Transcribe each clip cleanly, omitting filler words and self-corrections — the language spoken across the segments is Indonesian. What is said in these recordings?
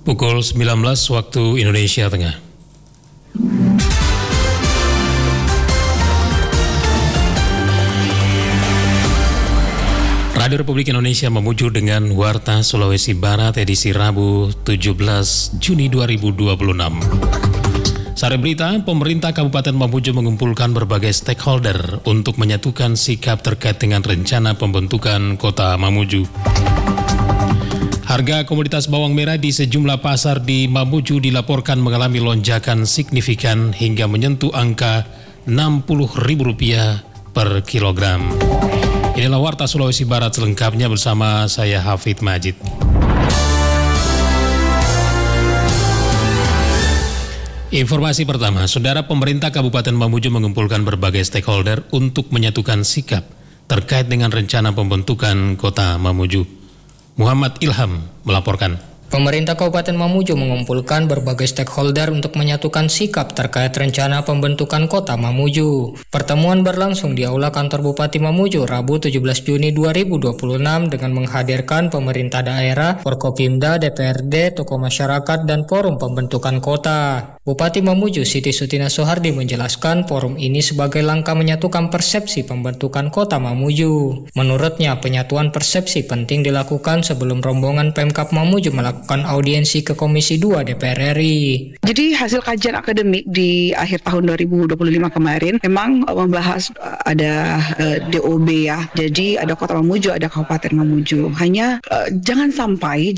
Pukul 19 waktu Indonesia Tengah. Radio Republik Indonesia memuju dengan Warta Sulawesi Barat edisi Rabu 17 Juni 2026. Sari berita, pemerintah Kabupaten Mamuju mengumpulkan berbagai stakeholder untuk menyatukan sikap terkait dengan rencana pembentukan Kota Mamuju. Harga komoditas bawang merah di sejumlah pasar di Mamuju dilaporkan mengalami lonjakan signifikan hingga menyentuh angka Rp60.000 per kilogram. Inilah Warta Sulawesi Barat selengkapnya bersama saya Hafid Majid. Informasi pertama, Saudara, pemerintah Kabupaten Mamuju mengumpulkan berbagai stakeholder untuk menyatukan sikap terkait dengan rencana pembentukan Kota Mamuju. Muhammad Ilham melaporkan. Pemerintah Kabupaten Mamuju mengumpulkan berbagai stakeholder untuk menyatukan sikap terkait rencana pembentukan Kota Mamuju. Pertemuan berlangsung di Aula Kantor Bupati Mamuju Rabu 17 Juni 2026 dengan menghadirkan pemerintah daerah, Forkopimda, DPRD, tokoh masyarakat, dan forum pembentukan kota. Bupati Mamuju Siti Sutina Soehardi menjelaskan forum ini sebagai langkah menyatukan persepsi pembentukan Kota Mamuju. Menurutnya, penyatuan persepsi penting dilakukan sebelum rombongan Pemkab Mamuju melakukan audiensi ke Komisi 2 DPR RI. Jadi hasil kajian akademik di akhir tahun 2025 kemarin memang membahas ada DOB ya. Jadi ada Kota Mamuju, ada Kabupaten Mamuju. Hanya jangan sampai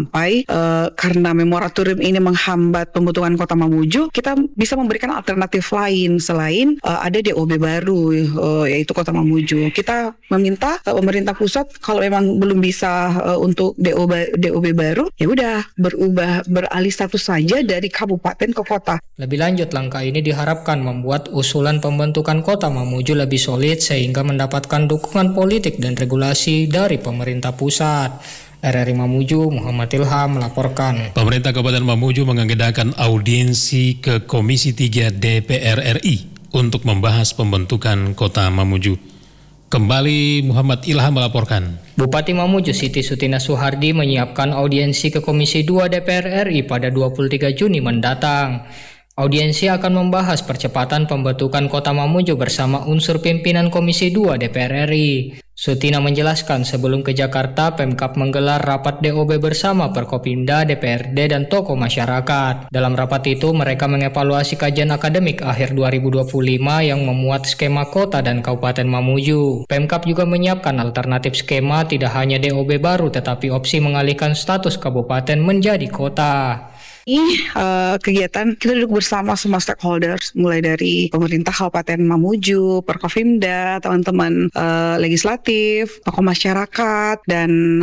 karena moratorium ini menghambat pembentukan Kota Mamuju, kita bisa memberikan alternatif lain selain ada DOB baru yaitu Kota Mamuju. Kita meminta pemerintah pusat kalau memang belum bisa untuk DOB baru, ya udah beralih status saja dari kabupaten ke kota. Lebih lanjut, langkah ini diharapkan membuat usulan pembentukan Kota Mamuju lebih solid sehingga mendapatkan dukungan politik dan regulasi dari pemerintah pusat. RRI Mamuju, Muhammad Ilham melaporkan. Pemerintah Kabupaten Mamuju mengagendakan audiensi ke Komisi 3 DPR RI untuk membahas pembentukan Kota Mamuju. Kembali Muhammad Ilham melaporkan. Bupati Mamuju Siti Sutina Soehardi menyiapkan audiensi ke Komisi 2 DPR RI pada 23 Juni mendatang. Audiensi akan membahas percepatan pembentukan Kota Mamuju bersama unsur pimpinan Komisi 2 DPR RI. Sutina menjelaskan sebelum ke Jakarta, Pemkab menggelar rapat DOB bersama Forkopimda, DPRD, dan tokoh masyarakat. Dalam rapat itu, mereka mengevaluasi kajian akademik akhir 2025 yang memuat skema kota dan Kabupaten Mamuju. Pemkab juga menyiapkan alternatif skema tidak hanya DOB baru, tetapi opsi mengalihkan status kabupaten menjadi kota. Kegiatan kita duduk bersama semua stakeholders, mulai dari pemerintah Kabupaten Mamuju, Forkopimda, teman-teman legislatif, tokoh masyarakat, dan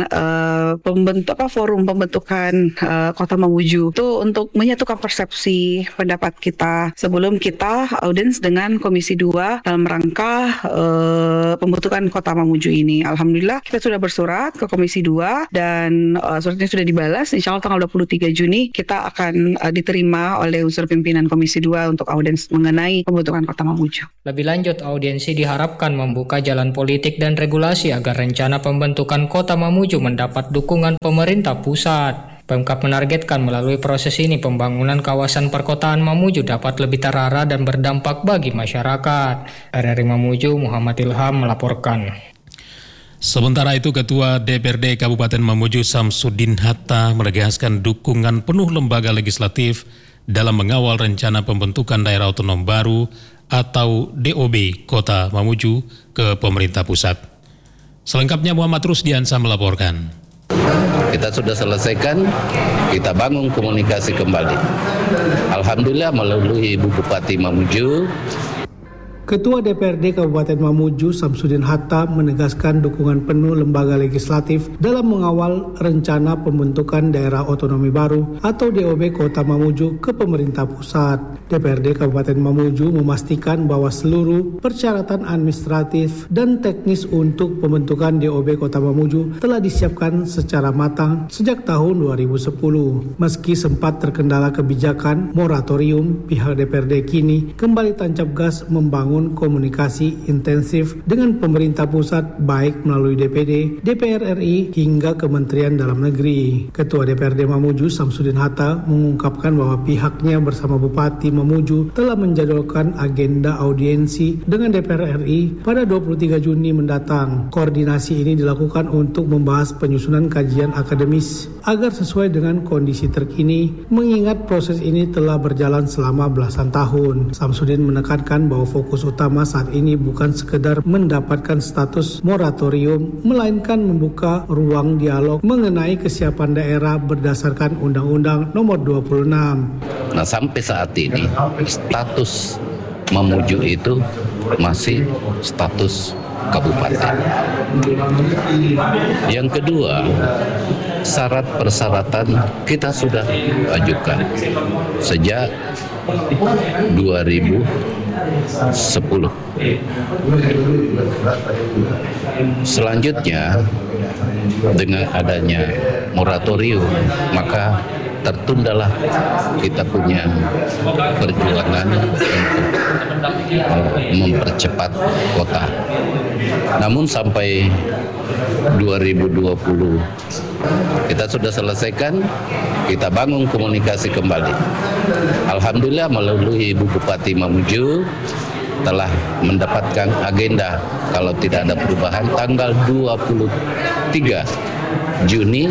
forum pembentukan Kota Mamuju itu untuk menyatukan persepsi pendapat kita sebelum kita audiens dengan Komisi 2 dalam rangka pembentukan Kota Mamuju ini. Alhamdulillah kita sudah bersurat ke Komisi 2 dan suratnya sudah dibalas. Insya Allah tanggal 23 Juni kita akan diterima oleh unsur pimpinan Komisi 2 untuk audiens mengenai pembentukan Kota Mamuju. Lebih lanjut, audiensi diharapkan membuka jalan politik dan regulasi agar rencana pembentukan Kota Mamuju mendapat dukungan pemerintah pusat. Pemkab menargetkan melalui proses ini pembangunan kawasan perkotaan Mamuju dapat lebih terarah dan berdampak bagi masyarakat. RRI Mamuju, Muhammad Ilham melaporkan. Sementara itu, Ketua DPRD Kabupaten Mamuju Samsudin Hatta menegaskan dukungan penuh lembaga legislatif dalam mengawal rencana pembentukan daerah otonom baru atau DOB Kota Mamuju ke pemerintah pusat. Selengkapnya Muhammad Rusdiansa melaporkan. Kita sudah selesaikan, kita bangun komunikasi kembali. Alhamdulillah melalui Ibu Bupati Mamuju, Ketua DPRD Kabupaten Mamuju Samsudin Hatta menegaskan dukungan penuh lembaga legislatif dalam mengawal rencana pembentukan daerah otonomi baru atau DOB Kota Mamuju ke pemerintah pusat. DPRD Kabupaten Mamuju memastikan bahwa seluruh persyaratan administratif dan teknis untuk pembentukan DOB Kota Mamuju telah disiapkan secara matang sejak tahun 2010. Meski sempat terkendala kebijakan moratorium, pihak DPRD kini kembali tancap gas membangun membangun komunikasi intensif dengan pemerintah pusat baik melalui DPD, DPR RI hingga Kementerian Dalam Negeri. Ketua DPRD Mamuju Samsudin Hatta mengungkapkan bahwa pihaknya bersama Bupati Mamuju telah menjadwalkan agenda audiensi dengan DPR RI pada 23 Juni mendatang. Koordinasi ini dilakukan untuk membahas penyusunan kajian akademis agar sesuai dengan kondisi terkini, mengingat proses ini telah berjalan selama belasan tahun. Samsudin menekankan bahwa fokus utama saat ini bukan sekedar mendapatkan status moratorium, melainkan membuka ruang dialog mengenai kesiapan daerah berdasarkan Undang-Undang Nomor 26. Nah, sampai saat ini status Mamuju itu masih status kabupaten. Yang kedua, syarat persyaratan kita sudah ajukan sejak 2010. Selanjutnya, dengan adanya moratorium, maka tertundalah kita punya perjuangan untuk mempercepat kota. Namun sampai 2020 kita sudah selesaikan, kita bangun komunikasi kembali. Alhamdulillah melalui Ibu Bupati Mamuju telah mendapatkan agenda kalau tidak ada perubahan tanggal 23 Juni.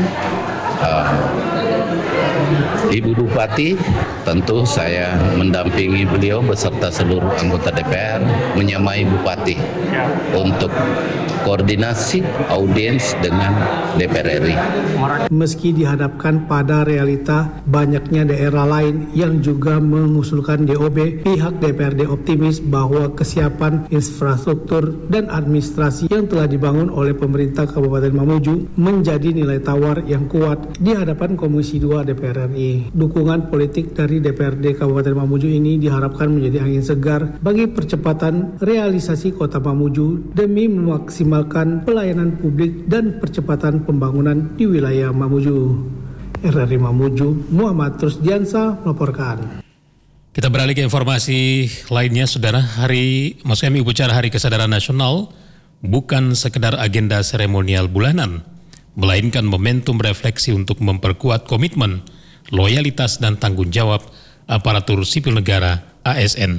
Ibu Bupati, tentu saya mendampingi beliau beserta seluruh anggota DPR menyamai Bupati untuk koordinasi audiens dengan DPR RI. Meski dihadapkan pada realita banyaknya daerah lain yang juga mengusulkan DOB, pihak DPRD optimis bahwa kesiapan infrastruktur dan administrasi yang telah dibangun oleh pemerintah Kabupaten Mamuju menjadi nilai tawar yang kuat di hadapan Komisi 2 DPR RI. Dukungan politik dari DPRD Kabupaten Mamuju ini diharapkan menjadi angin segar bagi percepatan realisasi Kota Mamuju demi memaksimalkan pelayanan publik dan percepatan pembangunan di wilayah Mamuju. RRI Mamuju, Muhammad Rusdiansa melaporkan. Kita beralih ke informasi lainnya, Saudara. Upacara Hari Kesadaran Nasional bukan sekedar agenda seremonial bulanan, melainkan momentum refleksi untuk memperkuat komitmen, loyalitas, dan tanggung jawab aparatur sipil negara ASN.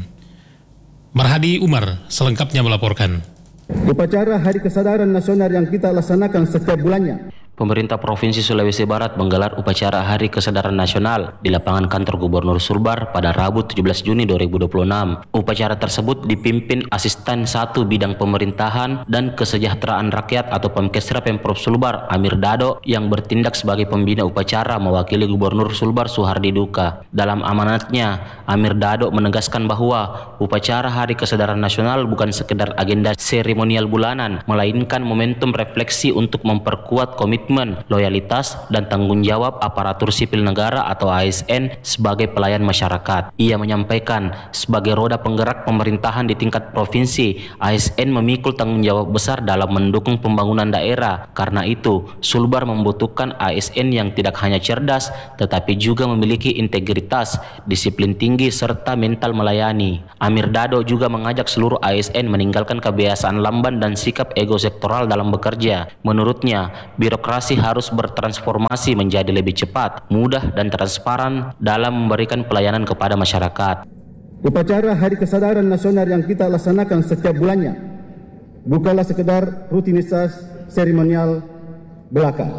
Marhadi Umar selengkapnya melaporkan. Upacara Hari Kesadaran Nasional yang kita laksanakan setiap bulannya. Pemerintah Provinsi Sulawesi Barat menggelar upacara Hari Kesadaran Nasional di lapangan kantor Gubernur Sulbar pada Rabu 17 Juni 2026. Upacara tersebut dipimpin Asisten 1 Bidang Pemerintahan dan Kesejahteraan Rakyat atau Pemkesra Pemprov Sulbar, Amir Dado, yang bertindak sebagai pembina upacara mewakili Gubernur Sulbar Suhardi Duka. Dalam amanatnya, Amir Dado menegaskan bahwa upacara Hari Kesadaran Nasional bukan sekedar agenda seremonial bulanan, melainkan momentum refleksi untuk memperkuat komitmen, loyalitas, dan tanggung jawab aparatur sipil negara atau ASN sebagai pelayan masyarakat. Ia menyampaikan, sebagai roda penggerak pemerintahan di tingkat provinsi, ASN memikul tanggung jawab besar dalam mendukung pembangunan daerah. Karena itu, Sulbar membutuhkan ASN yang tidak hanya cerdas, tetapi juga memiliki integritas, disiplin tinggi, serta mental melayani. Amir Dado juga mengajak seluruh ASN meninggalkan kebiasaan lamban dan sikap ego sektoral dalam bekerja. Menurutnya, birokrasi harus bertransformasi menjadi lebih cepat, mudah, dan transparan dalam memberikan pelayanan kepada masyarakat. Upacara Hari Kesadaran Nasional yang kita laksanakan setiap bulannya bukanlah sekedar rutinitas seremonial belaka.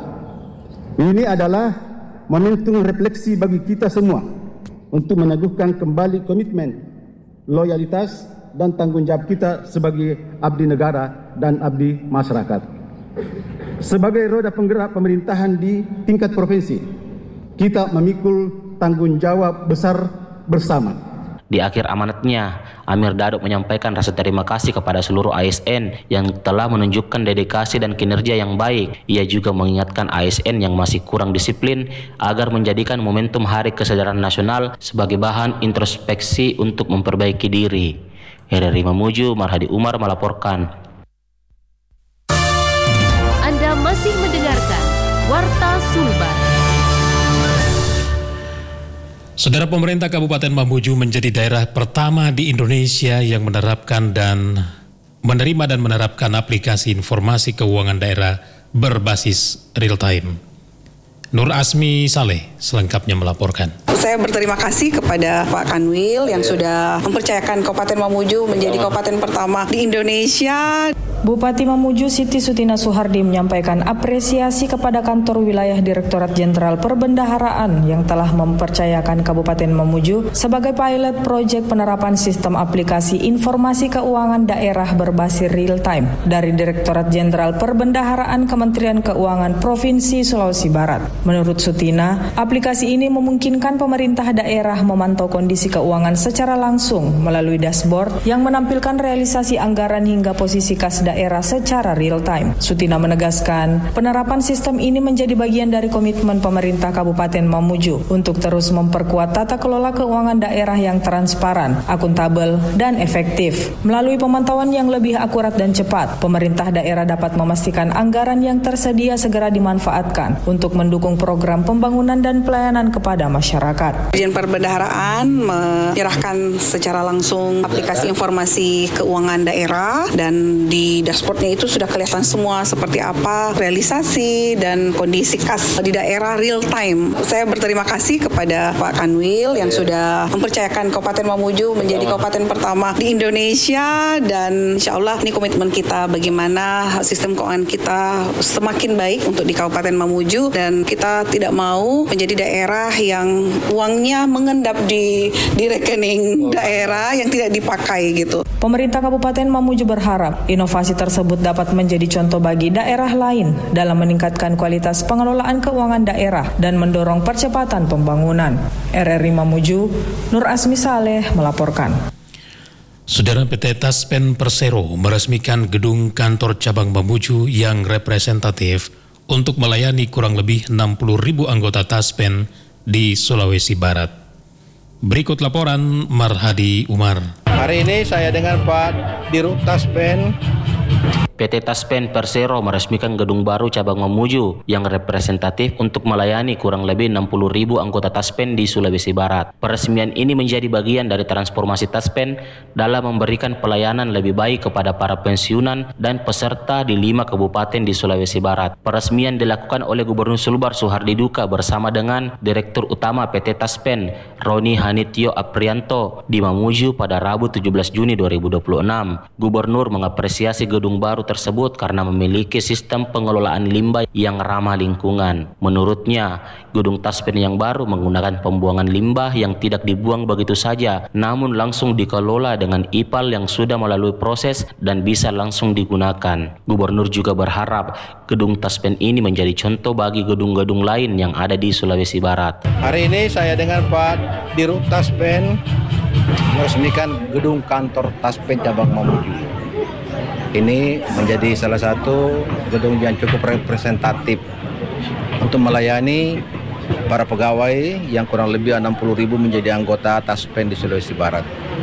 Ini adalah momentum refleksi bagi kita semua untuk meneguhkan kembali komitmen, loyalitas, dan tanggung jawab kita sebagai abdi negara dan abdi masyarakat. Sebagai roda penggerak pemerintahan di tingkat provinsi, kita memikul tanggung jawab besar bersama. Di akhir amanatnya, Amir Dado menyampaikan rasa terima kasih kepada seluruh ASN yang telah menunjukkan dedikasi dan kinerja yang baik. Ia juga mengingatkan ASN yang masih kurang disiplin agar menjadikan momentum Hari Kesadaran Nasional sebagai bahan introspeksi untuk memperbaiki diri. RRI Mamuju, Marhadi Umar melaporkan. Anda masih mendengarkan Warta Sulbar. Saudara, pemerintah Kabupaten Mamuju menjadi daerah pertama di Indonesia yang menerapkan dan menerapkan aplikasi informasi keuangan daerah berbasis real time. Nur Asmi Saleh selengkapnya melaporkan. Saya berterima kasih kepada Pak Kanwil yang sudah mempercayakan Kabupaten Mamuju menjadi kabupaten pertama di Indonesia. Bupati Mamuju Siti Sutina Suhardi menyampaikan apresiasi kepada kantor wilayah Direktorat Jenderal Perbendaharaan yang telah mempercayakan Kabupaten Mamuju sebagai pilot proyek penerapan sistem aplikasi informasi keuangan daerah berbasis real time dari Direktorat Jenderal Perbendaharaan Kementerian Keuangan Provinsi Sulawesi Barat. Menurut Sutina, aplikasi ini memungkinkan pemerintah daerah memantau kondisi keuangan secara langsung melalui dashboard yang menampilkan realisasi anggaran hingga posisi kas daerah secara real time. Sutina menegaskan, penerapan sistem ini menjadi bagian dari komitmen pemerintah Kabupaten Mamuju untuk terus memperkuat tata kelola keuangan daerah yang transparan, akuntabel, dan efektif. Melalui pemantauan yang lebih akurat dan cepat, pemerintah daerah dapat memastikan anggaran yang tersedia segera dimanfaatkan untuk mendukung program pembangunan dan pelayanan kepada masyarakat. Dirjen Perbendaharaan menyerahkan secara langsung aplikasi informasi keuangan daerah dan di dashboardnya itu sudah kelihatan semua seperti apa realisasi dan kondisi kas di daerah real time. Saya berterima kasih kepada Pak Kanwil yang sudah mempercayakan Kabupaten Mamuju menjadi kabupaten pertama di Indonesia dan insya Allah ini komitmen kita bagaimana sistem keuangan kita semakin baik untuk di Kabupaten Mamuju dan kita tidak mau menjadi daerah yang uangnya mengendap di rekening daerah yang tidak dipakai gitu. Pemerintah Kabupaten Mamuju berharap inovasi tersebut dapat menjadi contoh bagi daerah lain dalam meningkatkan kualitas pengelolaan keuangan daerah dan mendorong percepatan pembangunan. RRI Mamuju, Nur Asmi Saleh melaporkan. Saudara, PT Taspen Persero meresmikan gedung kantor cabang Mamuju yang representatif untuk melayani kurang lebih 60.000 anggota Taspen di Sulawesi Barat. Berikut laporan Marhadi Umar. Hari ini saya dengan Pak Dirut Taspen. PT Taspen Persero meresmikan gedung baru cabang Mamuju yang representatif untuk melayani kurang lebih 60.000 anggota Taspen di Sulawesi Barat. Peresmian ini menjadi bagian dari transformasi Taspen dalam memberikan pelayanan lebih baik kepada para pensiunan dan peserta di 5 kabupaten di Sulawesi Barat. Peresmian dilakukan oleh Gubernur Sulbar Suhardi Duka bersama dengan Direktur Utama PT Taspen, Roni Hanitio Aprianto di Mamuju pada Rabu 17 Juni 2026. Gubernur mengapresiasi gedung baru tersebut karena memiliki sistem pengelolaan limbah yang ramah lingkungan. Menurutnya, gedung Taspen yang baru menggunakan pembuangan limbah yang tidak dibuang begitu saja, namun langsung dikelola dengan IPAL yang sudah melalui proses dan bisa langsung digunakan. Gubernur juga berharap gedung Taspen ini menjadi contoh bagi gedung-gedung lain yang ada di Sulawesi Barat. Hari ini saya dengan Pak Dirut Taspen meresmikan gedung kantor Taspen cabang Mamuju. Ini menjadi salah satu gedung yang cukup representatif untuk melayani para pegawai yang kurang lebih 60.000 menjadi anggota Taspen di Sulawesi Barat.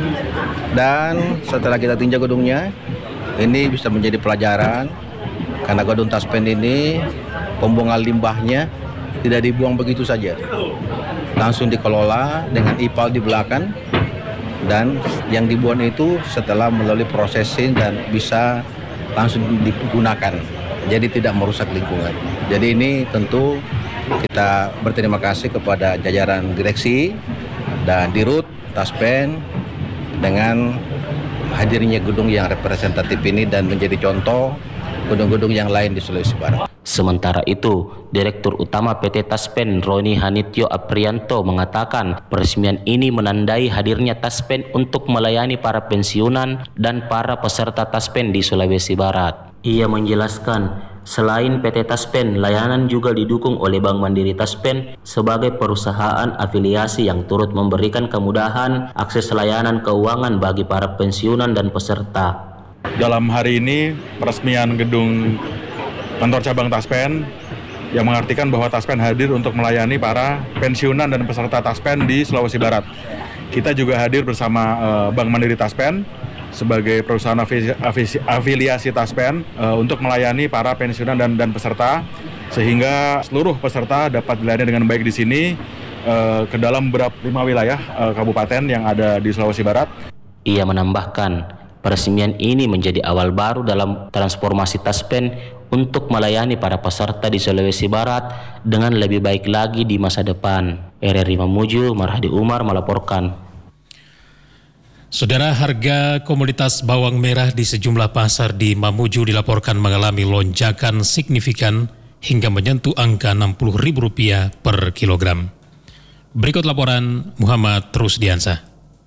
Dan setelah kita tinjau gedungnya, ini bisa menjadi pelajaran karena gedung Taspen ini pembuangan limbahnya tidak dibuang begitu saja. Langsung dikelola dengan IPAL di belakang. Dan yang dibuang itu setelah melalui processing dan bisa langsung digunakan, jadi tidak merusak lingkungan. Jadi ini tentu kita berterima kasih kepada jajaran direksi dan Dirut Taspen dengan hadirnya gedung yang representatif ini dan menjadi contoh gedung-gedung yang lain di Sulawesi Barat. Sementara itu, Direktur Utama PT Taspen Roni Hanitio Aprianto mengatakan peresmian ini menandai hadirnya Taspen untuk melayani para pensiunan dan para peserta Taspen di Sulawesi Barat. Ia menjelaskan, selain PT Taspen, layanan juga didukung oleh Bank Mandiri Taspen sebagai perusahaan afiliasi yang turut memberikan kemudahan akses layanan keuangan bagi para pensiunan dan peserta. Dalam hari ini, peresmian gedung kantor cabang Taspen yang mengartikan bahwa Taspen hadir untuk melayani para pensiunan dan peserta Taspen di Sulawesi Barat. Kita juga hadir bersama Bank Mandiri Taspen sebagai perusahaan afiliasi Taspen untuk melayani para pensiunan dan peserta, sehingga seluruh peserta dapat dilayani dengan baik di sini ke dalam beberapa 5 wilayah kabupaten yang ada di Sulawesi Barat. Ia menambahkan, peresmian ini menjadi awal baru dalam transformasi Taspen untuk melayani para peserta di Sulawesi Barat dengan lebih baik lagi di masa depan. RRI Mamuju, Marhadi Umar melaporkan. Saudara, harga komoditas bawang merah di sejumlah pasar di Mamuju dilaporkan mengalami lonjakan signifikan hingga menyentuh angka Rp60.000 per kilogram. Berikut laporan Muhammad Rusdiansah.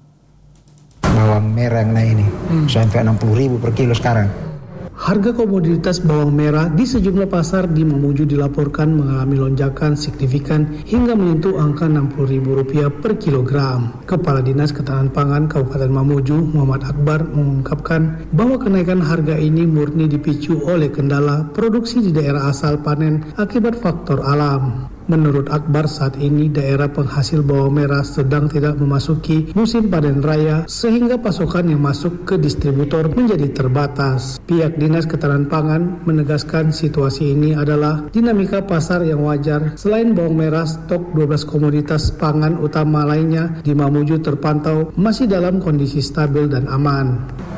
Bawang merah yang naik ini sampai 60.000 per kilo sekarang. Harga komoditas bawang merah di sejumlah pasar di Mamuju dilaporkan mengalami lonjakan signifikan hingga menyentuh angka Rp60.000 per kilogram. Kepala Dinas Ketahanan Pangan Kabupaten Mamuju, Muhammad Akbar, mengungkapkan bahwa kenaikan harga ini murni dipicu oleh kendala produksi di daerah asal panen akibat faktor alam. Menurut Akbar, saat ini daerah penghasil bawang merah sedang tidak memasuki musim panen raya sehingga pasokan yang masuk ke distributor menjadi terbatas. Pihak Dinas Ketahanan Pangan menegaskan situasi ini adalah dinamika pasar yang wajar. Selain bawang merah, stok 12 komoditas pangan utama lainnya di Mamuju terpantau masih dalam kondisi stabil dan aman.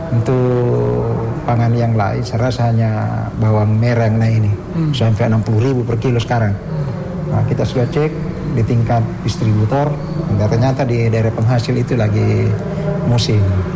Untuk pangan yang lain, saya rasa hanya bawang merah yang naik ini sampai 60.000 per kilo sekarang. Nah, kita sudah cek di tingkat distributor, dan ternyata di daerah penghasil itu lagi musim.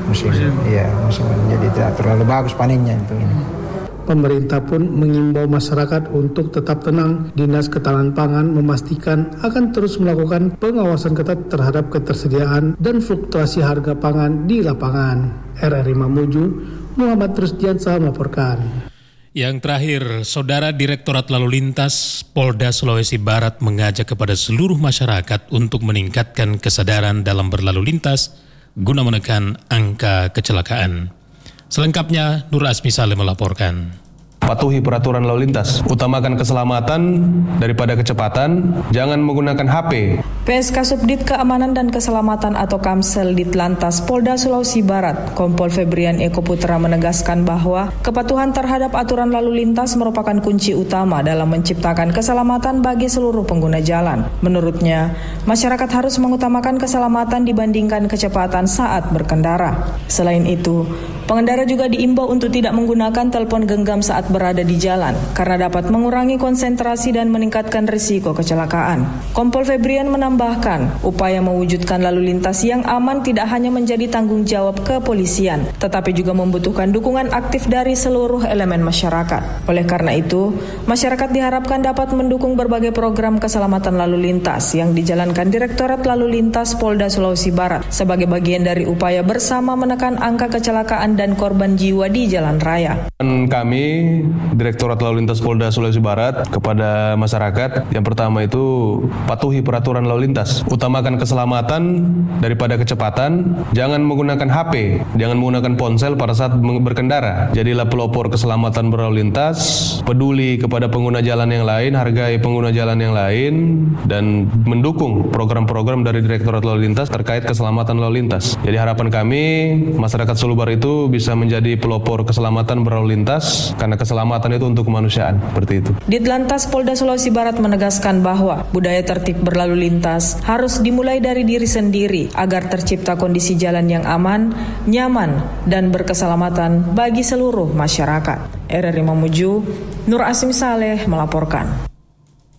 Iya, musim. Jadi tidak terlalu bagus panennya untuk ini. Pemerintah pun mengimbau masyarakat untuk tetap tenang. Dinas Ketahanan Pangan memastikan akan terus melakukan pengawasan ketat terhadap ketersediaan dan fluktuasi harga pangan di lapangan. RRI Mamuju, Muhammad Rusdiansah melaporkan. Yang terakhir, Saudara Direktorat Lalu Lintas Polda Sulawesi Barat mengajak kepada seluruh masyarakat untuk meningkatkan kesadaran dalam berlalu lintas guna menekan angka kecelakaan. Selengkapnya, Nur Asmi Saleh melaporkan. Patuhi peraturan lalu lintas, utamakan keselamatan daripada kecepatan, jangan menggunakan HP. PSK Subdit Keamanan dan Keselamatan atau Kamsel Ditlantas Polda Sulawesi Barat, Kompol Febrian Eko Putra menegaskan bahwa kepatuhan terhadap aturan lalu lintas merupakan kunci utama dalam menciptakan keselamatan bagi seluruh pengguna jalan. Menurutnya, masyarakat harus mengutamakan keselamatan dibandingkan kecepatan saat berkendara. Selain itu, pengendara juga diimbau untuk tidak menggunakan telepon genggam saat berada di jalan karena dapat mengurangi konsentrasi dan meningkatkan risiko kecelakaan. Kompol Febrian menambahkan, upaya mewujudkan lalu lintas yang aman tidak hanya menjadi tanggung jawab kepolisian, tetapi juga membutuhkan dukungan aktif dari seluruh elemen masyarakat. Oleh karena itu, masyarakat diharapkan dapat mendukung berbagai program keselamatan lalu lintas yang dijalankan Direktorat Lalu Lintas Polda Sulawesi Barat sebagai bagian dari upaya bersama menekan angka kecelakaan dan korban jiwa di jalan raya. Kami Direktorat Lalu Lintas Polda Sulawesi Barat kepada masyarakat, yang pertama itu patuhi peraturan lalu lintas, utamakan keselamatan daripada kecepatan, jangan menggunakan HP, jangan menggunakan ponsel pada saat berkendara. Jadilah pelopor keselamatan berlalu lintas, peduli kepada pengguna jalan yang lain, hargai pengguna jalan yang lain, dan mendukung program-program dari Direktorat Lalu Lintas terkait keselamatan lalu lintas. Jadi harapan kami masyarakat Sulubar itu bisa menjadi pelopor keselamatan berlalu lintas karena keselamatan itu untuk kemanusiaan, seperti itu. Ditlantas Polda Sulawesi Barat menegaskan bahwa budaya tertib berlalu lintas harus dimulai dari diri sendiri agar tercipta kondisi jalan yang aman, nyaman, dan berkeselamatan bagi seluruh masyarakat. RRI Mamuju, Nur Asmi Saleh melaporkan.